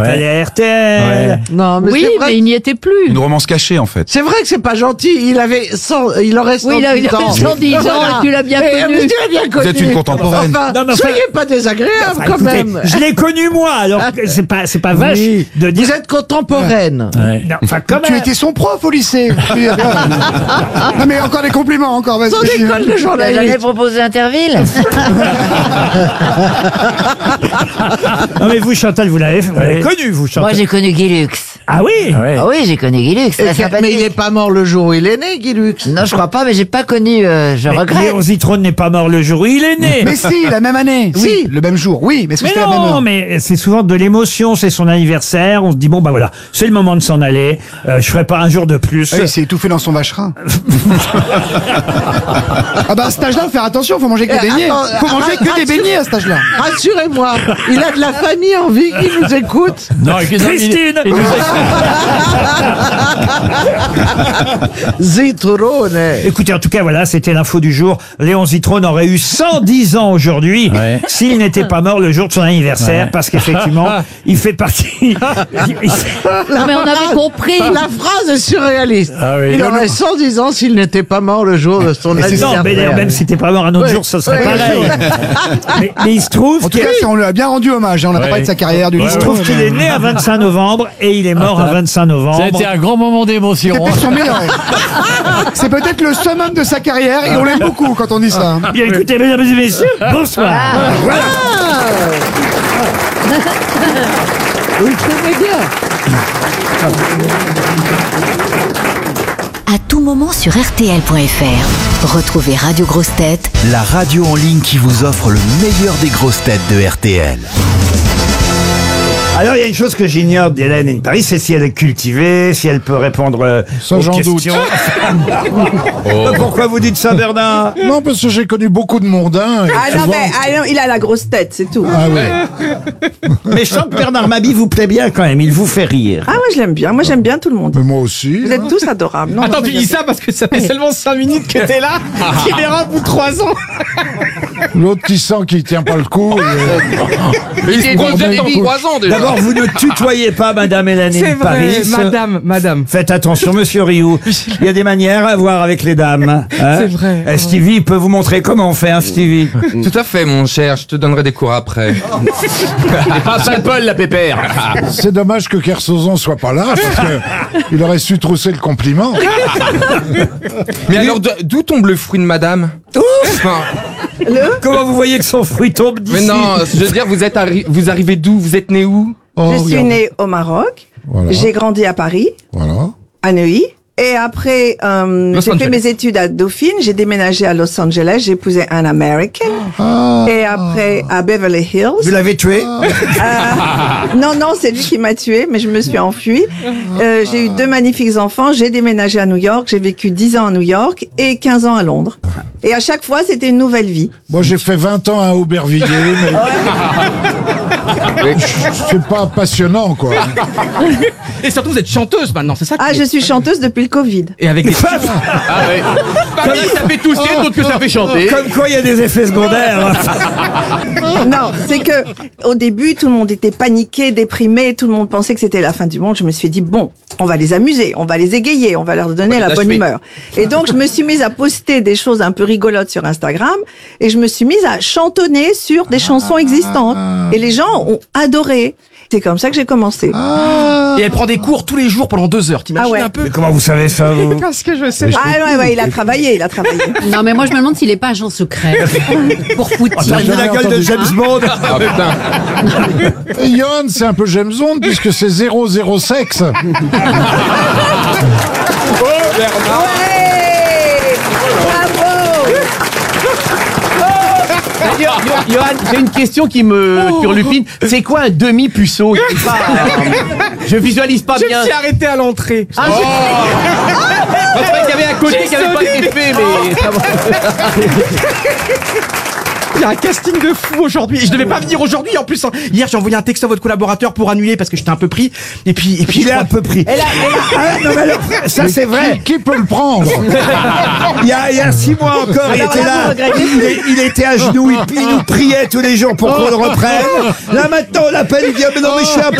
allé à RTL. Ouais. Non, mais Oui, c'est vrai. mais il n'y était plus. Une romance cachée, en fait. C'est vrai que c'est pas gentil. Il aurait 110 Oui, il avait ans. 110 ans et tu l'as bien Mais connu. tu l'as bien connu. Vous êtes une contemporaine. Enfin, Non, mais enfin- soyez pas désagréable Enfin, quand écoutez, même. je l'ai connu moi, alors que c'est pas vache Oui. de dire. Vous êtes contemporaine. Non, enfin, quand Tu même. étais son prof au lycée. Non mais encore des compliments, encore. Vas-y. Sans école de T'as jamais journaliste. proposé Interville? Non mais vous, Chantal, vous l'avez connu, vous, Chantal. Moi, j'ai connu Guy Lux. Ah oui. Ah oui, j'ai connu Guy Lux. Et C'est sympathique. mais il est pas mort le jour où il est né, Guy Lux. Non, je crois pas, mais j'ai pas connu. Je regrette. Léon Zitrone n'est pas mort le jour où il est né. Mais si, la même année. Oui, le même jour. Oui, mais est-ce que Mais c'était la même non, heure? mais c'est souvent de l'émotion, c'est son anniversaire, on se dit bon bah voilà, c'est le moment de s'en aller, je ferai pas un jour de plus. Ah oui, il s'est étouffé dans son vacherin. Ah bah à cet âge-là, faut faire attention, faut manger que des beignets. attends, Faut manger que des beignets à cet âge-là. Rassurez-moi, il a de la famille en vie qui nous écoute. Non, Christine. Zitrone. Écoutez, en tout cas, voilà, c'était l'info du jour. Léon Zitrone aurait eu 110 ans aujourd'hui Ouais. s'il n'était pas mort le jour de son anniversaire, Ouais. parce qu'effectivement, il fait partie. Non, mais on avait compris. La phrase est surréaliste. Ah oui. Il aurait 110 ans s'il n'était pas mort le jour de son anniversaire. Non, mais d'ailleurs, même si t'es pas mort un autre jour, ça serait Ouais. pareil. mais il se trouve En tout qu'il cas, on lui a bien rendu hommage. On n'a pas parlé de sa carrière du il se lycée. trouve qu'il est né à 25 novembre et il est mort à 25 novembre. Ça a été un grand moment d'émotion. C'est peut-être son meilleur. C'est peut-être le summum de sa carrière et on l'aime beaucoup quand on dit ça. Bien écoutez, mesdames et messieurs, bonsoir. Voilà. Oui, très bien. À tout moment sur RTL.fr. Retrouvez Radio Grosses Têtes La radio en ligne qui vous offre le meilleur des grosses têtes de RTL. Alors, il y a une chose que j'ignore d'Hélène Paris, c'est si elle est cultivée, si elle peut répondre Ça, aux j'en doute. questions. Pourquoi vous dites ça, Bernard? Non, parce que j'ai connu beaucoup de mondains. et souvent- il a la grosse tête, c'est tout. Ah oui. Mais je sens que Bernard Mabie vous plaît bien quand même, il vous fait rire. Ah ouais, je l'aime bien. Moi, j'aime bien tout le monde. Mais moi aussi. Vous êtes tous adorables. Non, Attends, non, tu mais dis ça parce que ça fait seulement 5 minutes que t'es là. Tu verras au bout de 3 ans. L'autre qui sent qu'il tient pas le coup. Mais il se projette dans 3 ans déjà. D'abord, vous ne tutoyez pas Madame Hélène Paris. madame. Faites attention, Monsieur Rioux. Il y a des manières à avoir avec les dames. Hein. C'est vrai. Stevie peut vous montrer comment on fait, hein, Stevie. Tout à fait, mon cher. Je te donnerai des cours après. Pas Saint-Paul, la pépère. C'est dommage que Kersozon soit pas là, parce que il aurait su trousser le compliment. Mais alors, d'où tombe le fruit de madame? Enfin, Comment vous voyez que son fruit tombe d'ici? mais non, je veux dire, vous arrivez d'où? Vous êtes né où? Oh, Je suis regarde. née au Maroc. Voilà. J'ai grandi à Paris, Voilà. à Neuilly. Et après, j'ai fait Angeles. mes études à Dauphine. J'ai déménagé à Los Angeles. J'ai épousé un American. Et après, à Beverly Vous Hills. l'avez tué? Non, c'est lui qui m'a tuée, mais je me suis enfuie. J'ai eu 2 magnifiques enfants. J'ai déménagé à New York. J'ai vécu 10 ans à New York et 15 ans à Londres. Et à chaque fois, c'était une nouvelle vie. Moi, j'ai fait 20 ans à Aubervilliers, mais c'est pas passionnant, quoi. Et surtout, vous êtes chanteuse maintenant, c'est ça? Ah, je suis chanteuse depuis le Covid. Et avec des... Ah ouais. Parmi ça fait tousser, d'autres que ça fait chanter. Comme quoi, il y a des effets secondaires. Non, c'est que au début, tout le monde était paniqué, déprimé, tout le monde pensait que c'était la fin du monde. Je me suis dit bon, on va les amuser, on va les égayer, on va leur donner la bonne humeur. Et donc, je me suis mise à poster des choses un peu rigolotes sur Instagram et je me suis mise à chantonner sur des chansons existantes. Et les gens ont adoré. C'est comme ça que j'ai commencé. Et elle prend des cours tous les jours pendant 2 heures, t'imagines Ah ouais. un peu? Mais comment vous savez ça, vous? Parce que je sais. Ah ouais, il a travaillé. Non, mais moi, je me demande s'il est pas agent secret. Pour Poutine. Ça fait la gueule de James Bond. Ah putain. Et Johan, c'est un peu James Bond, puisque c'est 0 sexe. Johan, j'ai une question qui me turlupine. C'est quoi un demi-puceau? Je visualise pas bien. Je me suis arrêté à l'entrée. Je croyais qu'il y avait un côté qui n'avait pas été fait, mais... Il y a un casting de fou aujourd'hui. Et je devais pas venir aujourd'hui en plus. Hier, j'ai envoyé un texte à votre collaborateur pour annuler parce que j'étais un peu pris. Et puis Il est un peu pris. Ah, non, mais alors, ça, c'est vrai. Qui peut le prendre? Il y a 6 mois encore, il était là. Il était à genoux, il nous priait tous les jours pour qu'on le reprenne. Là, maintenant, on l'appelle, il dit, ah, mais non, mais je suis un peu